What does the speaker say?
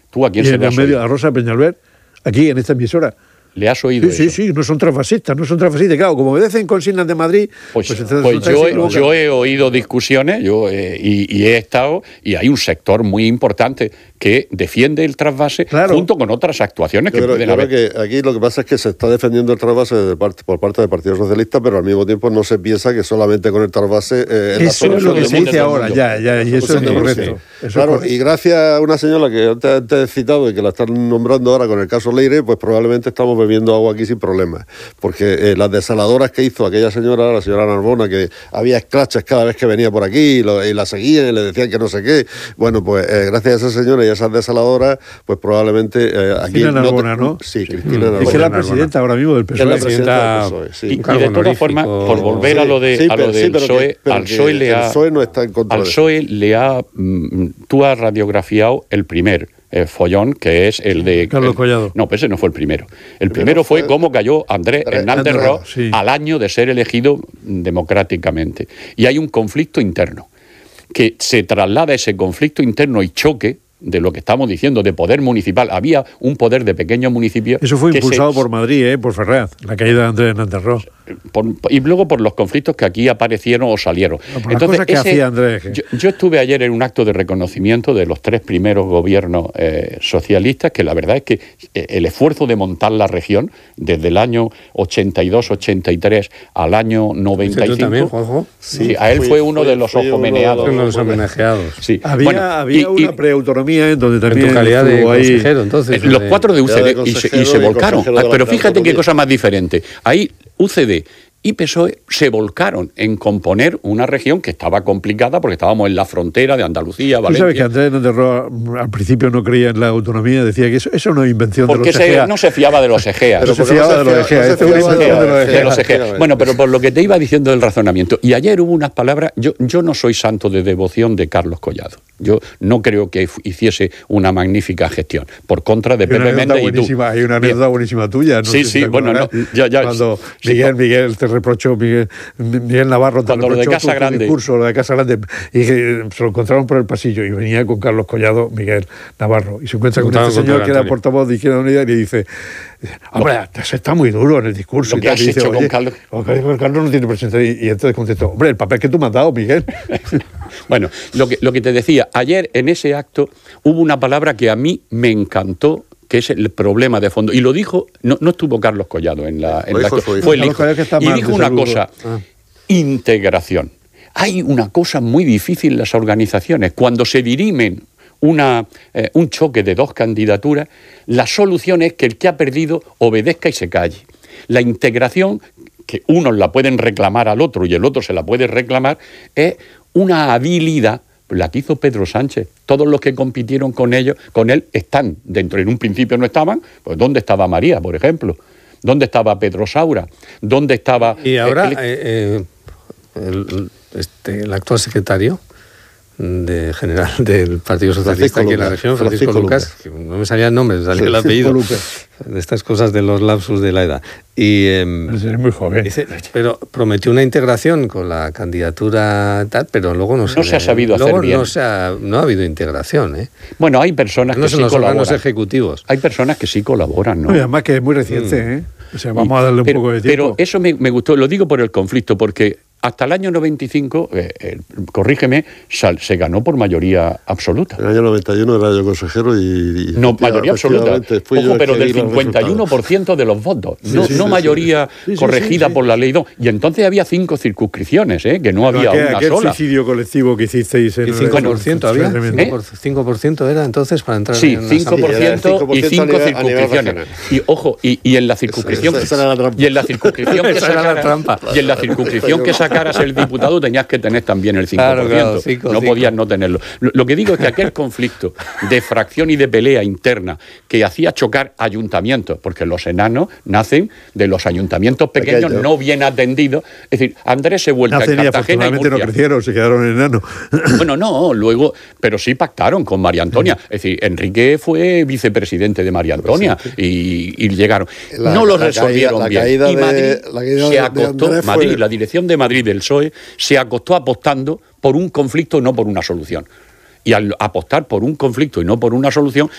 ¿Tú a quién y se en le el has medio oído? a Rosa Peñalver, aquí en esta emisora. ¿Le has oído Sí, eso? sí, no son trasfasistas. Claro, como obedecen consignas de Madrid, Pues entonces yo he oído discusiones y he estado, y hay un sector muy importante que defiende el trasvase, claro, junto con otras actuaciones que pueden haber. Creo que aquí lo que pasa es que se está defendiendo el trasvase por parte del Partido Socialista, pero al mismo tiempo no se piensa que solamente con el trasvase eso es lo que se dice ahora, y eso es correcto. Claro, y gracias a una señora que antes he citado y que la están nombrando ahora con el caso Leire, pues probablemente estamos bebiendo agua aquí sin problemas, porque las desaladoras que hizo aquella señora, la señora Narbona, que había escraches cada vez que venía por aquí y la seguían y le decían que no sé qué, bueno, pues gracias a esa señora y a esas desaladoras, pues probablemente aquí... Cristina Narbona, ¿no? Sí, Cristina Narbona. Es que es la presidenta ahora mismo del PSOE. Es la presidenta del PSOE, sí. Y de todas formas, por volver a lo del PSOE, al PSOE no está en contra al PSOE le ha... tú has radiografiado el primer follón, que es el de... Carlos Collado. No, pues ese no fue el primero. El primero fue cómo cayó Andrés Hernández Ross al año de ser elegido democráticamente. Y hay un conflicto interno, que se traslada ese conflicto interno y choque de lo que estamos diciendo, de poder municipal. Había un poder de pequeños municipios... Eso fue impulsado por Madrid, por Ferraz, la caída de Andrés Hernández Ross. Y luego por los conflictos que aquí aparecieron o salieron. Entonces, ¿qué hacía Andrés? Yo estuve ayer en un acto de reconocimiento de los 3 primeros gobiernos socialistas, que la verdad es que el esfuerzo de montar la región, desde el año 82-83 al año 95... ¿Tú también, Juanjo? Sí, a él fue uno de los homenajeados. Uno de los homenajeados. Sí. Había una preautonomía en donde también... En tu calidad de consejero, entonces. Los 4 de UCD y se volcaron. Pero fíjate qué cosa más diferente. Ahí UCD y PSOE se volcaron en componer una región que estaba complicada porque estábamos en la frontera de Andalucía, Valencia. Tú sabes que Andrés Hernández Ross al principio no creía en la autonomía, decía que eso no es invención de los Egea. Porque no se fiaba de los Egeas. No se fiaba de los Egea. Bueno, pero por lo que te iba diciendo del razonamiento, y ayer hubo unas palabras, yo no soy santo de devoción de Carlos Collado. Yo no creo que hiciese una magnífica gestión, por contra de Pepe Méndez y tú. Hay una anécdota buenísima tuya. Sí, bueno, no, cuando Miguel te reprochó, Miguel Navarro te reprochó tu discurso, lo de Casa Grande, y se lo encontraron por el pasillo y venía con Carlos Collado, Miguel Navarro, y se encuentra con este señor que era portavoz de Izquierda Unida y le dice: hombre, está muy duro en el discurso. Lo que has hecho con Carlos. Carlos no tiene presente. Y entonces contestó: hombre, el papel que tú me has dado, Miguel. Bueno, lo que te decía, ayer en ese acto hubo una palabra que a mí me encantó, que es el problema de fondo. Y lo dijo, no estuvo Carlos Collado en la acto, fue el hijo. Y dijo una cosa, integración. Hay una cosa muy difícil en las organizaciones. Cuando se dirimen un choque de 2 candidaturas, la solución es que el que ha perdido obedezca y se calle. La integración, que unos la pueden reclamar al otro y el otro se la puede reclamar, es una habilidad, la que hizo Pedro Sánchez. Todos los que compitieron con él están dentro. En un principio no estaban. Pues ¿dónde estaba María, por ejemplo? ¿Dónde estaba Pedro Saura? ¿Dónde estaba... Y ahora el actual secretario general del Partido Socialista aquí en la región, Francisco Lucas, que no me salía el nombre, me salía el apellido, de estas cosas de los lapsus de la edad. Y es muy joven. Dice, pero prometió una integración con la candidatura tal, pero luego no se ha sabido hacer bien. No ha habido integración, ¿eh? Bueno, hay personas que sí colaboran. No son los órganos ejecutivos. Hay personas que sí colaboran, ¿no? Y además que es muy reciente, ¿eh? O sea, vamos a darle un poco de tiempo. Pero eso me gustó, lo digo por el conflicto, porque hasta el año 95, corrígeme, se ganó por mayoría absoluta. En el año 91 era yo consejero y no, mayoría absoluta. Ojo, pero del 51% de los votos. No mayoría corregida por la ley 2. Y entonces había 5 circunscripciones, que no había una sola. ¿Qué suicidio colectivo que hicisteis? ¿Y 5% había? ¿5% era entonces para entrar en 5% y 5 circunscripciones. Y ojo, y en la circunscripción... Esa era la trampa. Y en la circunscripción que sacaras... Y en la circunscripción que sacaras el diputado tenías que tener también el 5%. Claro, no podías no tenerlo. Lo que digo es que aquel conflicto de fracción y de pelea interna que hacía chocar ayuntamientos, porque los enanos nacen de los ayuntamientos pequeños no bien atendidos. Es decir, Andrés se vuelca en Cartagena y Murcia. No crecieron, se quedaron enanos. Bueno, no, luego, pero sí pactaron con María Antonia. Es decir, Enrique fue vicepresidente de María Antonia y llegaron. No lo resolvieron bien. Y Madrid se acostó, la dirección de Madrid del PSOE se acostó apostando por un conflicto, no por una solución. Y al apostar por un conflicto y no por una solución,